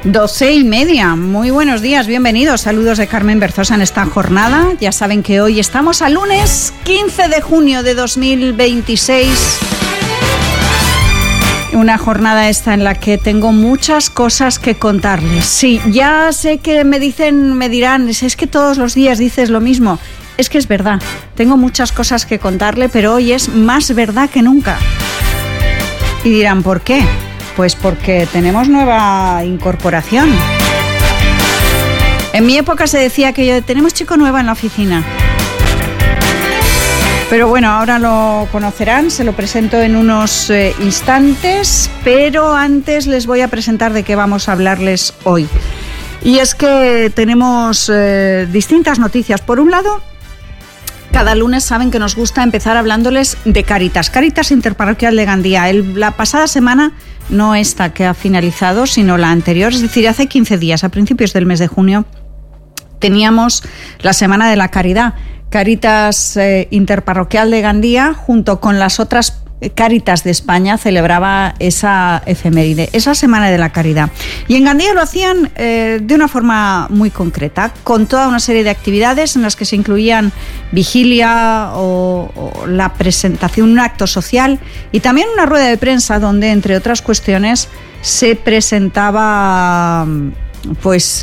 12:30. Muy buenos días, bienvenidos. Saludos de Carmen Berzosa en esta jornada. Ya saben que hoy estamos a lunes 15 de junio de 2026. Una jornada esta en la que tengo muchas cosas que contarles. Sí, ya sé que me dirán, es que todos los días dices lo mismo. Es que es verdad, tengo muchas cosas que contarle, pero hoy es más verdad que nunca. Y dirán, ¿por qué? Pues porque tenemos nueva incorporación. En mi época se decía que tenemos chico nuevo en la oficina. Pero bueno, ahora lo conocerán, se lo presento en unos instantes, pero antes les voy a presentar de qué vamos a hablarles hoy. Y es que tenemos distintas noticias. Por un lado, cada lunes saben que nos gusta empezar hablándoles de Cáritas Interparroquial de Gandía. La pasada semana, no esta que ha finalizado, sino la anterior, es decir, hace 15 días, a principios del mes de junio, teníamos la Semana de la Caridad. Cáritas Interparroquial de Gandía, junto con las otras Cáritas de España, celebraba esa efeméride, esa Semana de la Caridad. Y en Gandía lo hacían de una forma muy concreta, con toda una serie de actividades en las que se incluían vigilia o la presentación, un acto social y también una rueda de prensa donde, entre otras cuestiones, se presentaba pues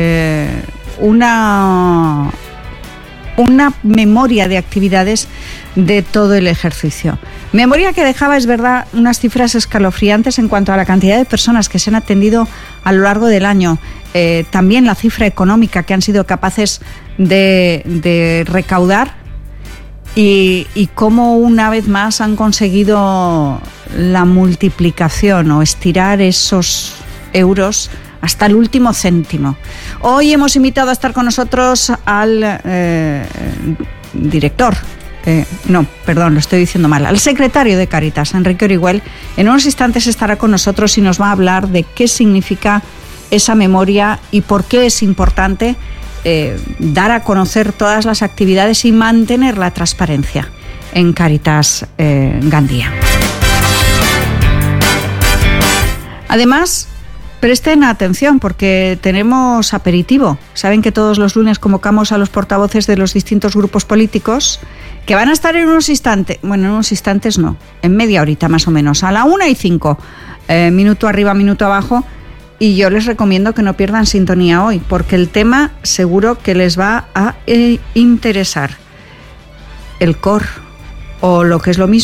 una memoria de actividades de todo el ejercicio. Memoria que dejaba, es verdad, unas cifras escalofriantes en cuanto a la cantidad de personas que se han atendido a lo largo del año. También la cifra económica que han sido capaces de recaudar y cómo una vez más han conseguido la multiplicación o estirar esos euros hasta el último céntimo. Hoy hemos invitado a estar con nosotros al director, lo estoy diciendo mal, al secretario de Cáritas, Enrique Orihuel. En unos instantes estará con nosotros y nos va a hablar de qué significa esa memoria y por qué es importante dar a conocer todas las actividades y mantener la transparencia en Cáritas Gandía. Además, presten atención porque tenemos aperitivo. Saben que todos los lunes convocamos a los portavoces de los distintos grupos políticos que van a estar en unos instantes, en media horita más o menos, a la 1:05, minuto arriba, minuto abajo, y yo les recomiendo que no pierdan sintonía hoy porque el tema seguro que les va a interesar. El COR, o lo que es lo mismo,